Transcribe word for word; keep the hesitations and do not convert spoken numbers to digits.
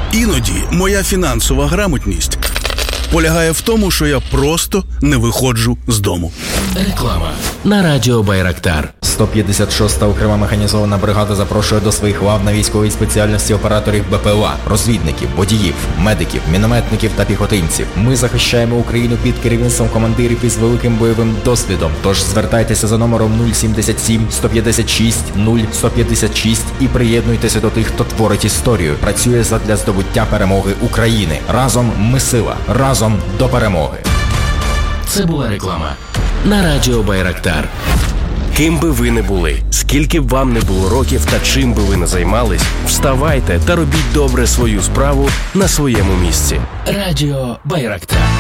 Іноді моя фінансова грамотність полягає в тому, що я просто не виходжу з дому. Реклама на радіо Байрактар. сто п'ятдесят шоста окрема механізована бригада запрошує до своїх лав на військовій спеціальності операторів БПЛА, розвідників, водіїв, медиків, мінометників та піхотинців. Ми захищаємо Україну під керівництвом командирів із великим бойовим досвідом. Тож звертайтеся за номером нуль сімдесят сім сто п'ятдесят шість нуль сто п'ятдесят шість і приєднуйтеся до тих, хто творить історію, працює задля здобуття перемоги України. Разом ми сила, разом до перемоги. Це була реклама на радіо Байрактар. Ким би ви не були, скільки б вам не було років та чим би ви не займались, вставайте та робіть добре свою справу на своєму місці. Радіо Байрактар.